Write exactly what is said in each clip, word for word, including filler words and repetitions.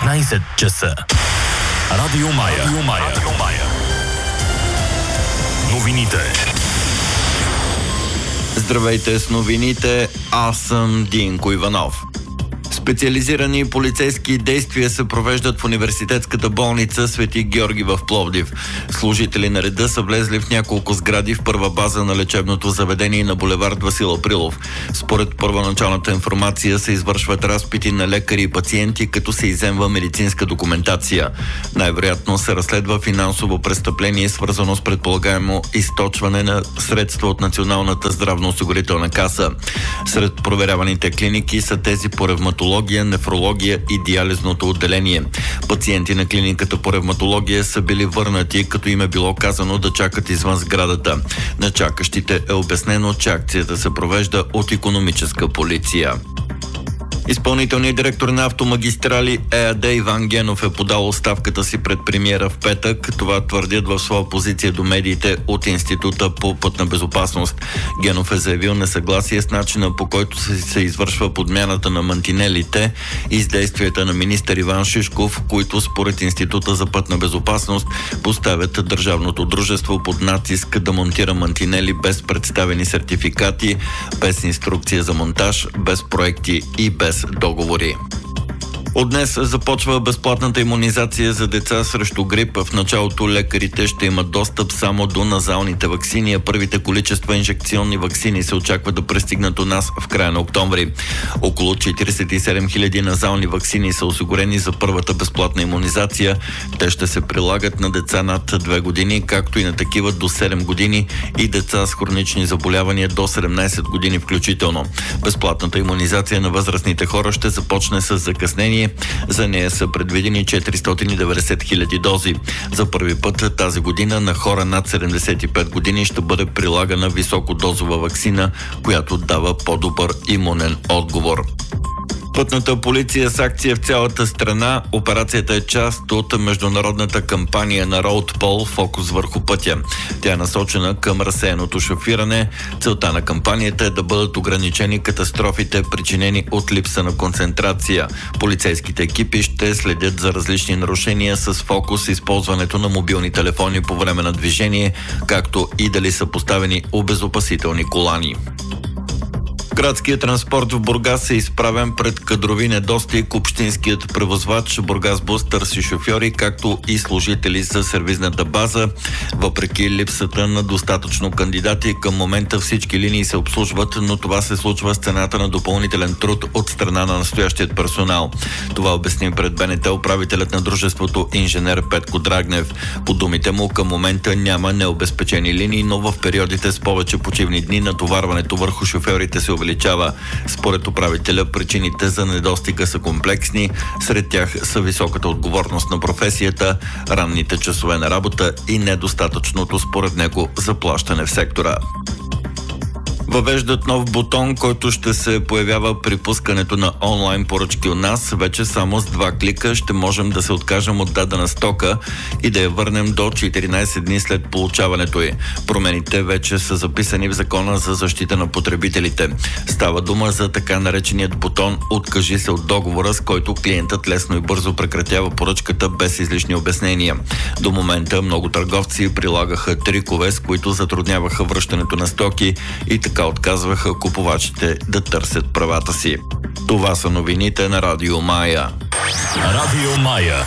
деветнайсет часа. Радио Мая. Радио Мая. Радио Мая. Новините. Здравейте с новините, аз съм Динко Иванов. Специализирани полицейски действия се провеждат в университетската болница Свети Георги в Пловдив. Служители на реда са влезли в няколко сгради в първа база на лечебното заведение на булевард Васил Априлов. Според първоначалната информация се извършват разпити на лекари и пациенти, като се изземва медицинска документация. Най-вероятно се разследва финансово престъпление, свързано с предполагаемо източване на средства от Националната здравноосигурителна каса. Сред проверяваните клиники са тези по ревматология, нефрология и диализното отделение. Пациенти на клиниката по ревматология са били върнати, като им е било казано да чакат извън сградата. На чакащите е обяснено, че акцията се провежда от икономическа полиция. Изпълнителният директор на Автомагистрали ЕАД Иван Генов е подал оставката си пред премиера в петък. Това твърдят в своя позиция до медиите от Института по пътна безопасност. Генов е заявил несъгласие с начина, по който се, се извършва подмяната на мантинелите и с действията на министър Иван Шишков, които според Института за пътна безопасност поставят държавното дружество под натиск да монтира мантинели без представени сертификати, без инструкция за монтаж, без проекти и без договори. От днес започва безплатната имунизация за деца срещу грип. В началото лекарите ще имат достъп само до назалните ваксини, а първите количества инжекционни ваксини се очаква да пристигнат у нас в края на октомври. Около четирийсет и седем хиляди назални ваксини са осигурени за първата безплатна имунизация. Те ще се прилагат на деца над две години, както и на такива до седем години и деца с хронични заболявания до седемнайсет години включително. Безплатната имунизация на възрастните хора ще започне с закъснение. За нея са предвидени четиристотин и деветдесет хиляди дози. За първи път тази година на хора над седемдесет и пет години ще бъде прилагана високодозова ваксина, която дава по-добър имунен отговор. Пътната полиция с акция в цялата страна. Операцията е част от международната кампания на RoadPol «Фокус върху пътя». Тя е насочена към разсеяното шофиране. Целта на кампанията е да бъдат ограничени катастрофите, причинени от липса на концентрация. Полицейските екипи ще следят за различни нарушения с фокус използването на мобилни телефони по време на движение, както и дали са поставени обезопасителни колани. Градският транспорт в Бургас е изправен пред кадрови недостиг. Общинският превозвач Бургасбус търси шофьори, както и служители за сервизната база. Въпреки липсата на достатъчно кандидати, към момента всички линии се обслужват, но това се случва с цената на допълнителен труд от страна на настоящият персонал. Това обясни пред БНТ управителят на дружеството инженер Петко Драгнев. По думите му, към момента няма необезпечени линии, но в периодите с повече почивни дни натоварването върху шофьорите се увеличава. Според управителя, причините за недостига са комплексни. Сред тях са високата отговорност на професията, ранните часове на работа и недостатъчното според него заплащане в сектора. Въвеждат нов бутон, който ще се появява при пускането на онлайн поръчки у нас. Вече само с два клика ще можем да се откажем от дадена стока и да я върнем до четиринайсет дни след получаването й. Промените вече са записани в Закона за защита на потребителите. Става дума за така нареченият бутон «Откажи се от договора», с който клиентът лесно и бързо прекратява поръчката без излишни обяснения. До момента много търговци прилагаха трикове, с които затрудняваха връщането на стоки и така отказваха купувачите да търсят правата си. Това са новините на Радио Мая. Радио Мая.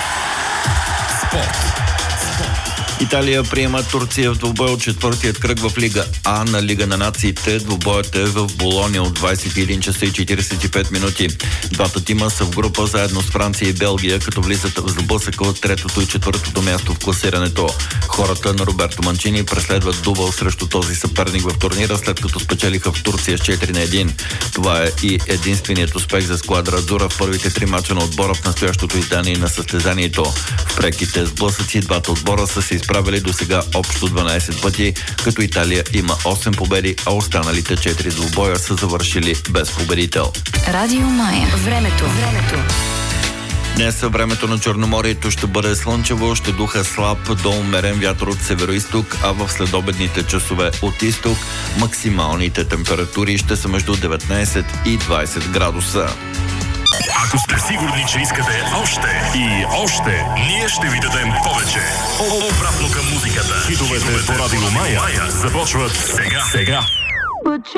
Спорт. Италия приема Турция в двубой от четвъртият кръг в Лига А на Лига на нациите. Двубоят е в Болония от двайсет и един часа и четирийсет и пет минути. Двата тима са в група заедно с Франция и Белгия, като влизат в сблъсъка от третото и четвъртото място в класирането. Хората на Роберто Манчини преследват дубъл срещу този съперник в турнира, след като спечелиха в Турция с четири на едно. Това е и единственият успех за сквадра Азура в първите три мача на отбора в настоящото издание на състезанието. В преките сблъсъци двата отбора са се изправили до сега общо дванайсет пъти, като Италия има осем победи, а останалите четири двубоя са завършили без победител. Радио Мая. Времето. Времето. Днес времето на Черноморието ще бъде слънчево, ще духа слаб до умерен вятър от североизток, а в следобедните часове от изток максималните температури ще са между деветнайсет и двайсет градуса. сте сигурни, че искате още и още, ние ще ви дадем повече. Обратно към музиката. Хитовете по Радио Мая започват сега. сега.